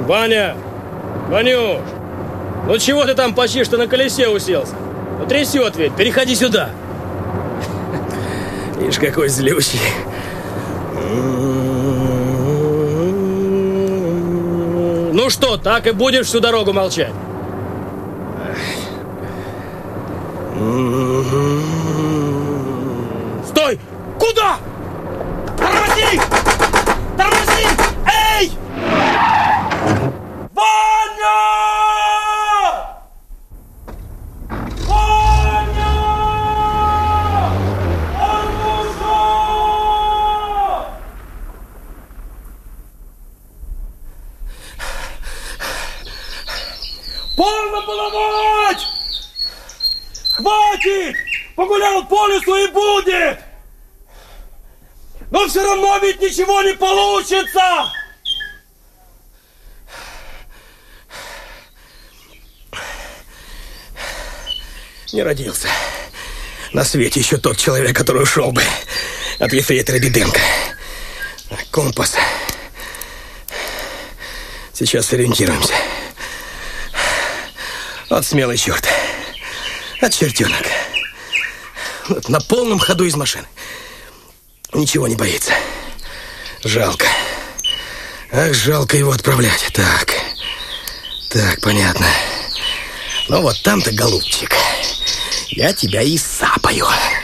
Ваня! Ванюш! Ну чего ты там почти-что на колесе уселся? Ну трясет ведь, переходи сюда. Ишь, какой злющий. Ну что, так и будешь всю дорогу молчать? Стой! Куда? Тормози! Тормози! Эй! Ваня! Ваня! Ануша! Полно баловать! Хватит! Погулял по лесу и будет! Но все равно ведь ничего не получится! Не родился на свете еще тот человек, который ушел бы от ефрейтора Беденко. Компас. Сейчас ориентируемся. Вот смелый черт. От чертенок. Вот на полном ходу из машины. Ничего не боится. Жалко. Ах, жалко его отправлять. Так, понятно. Ну вот там-то, голубчик, я тебя и сапаю.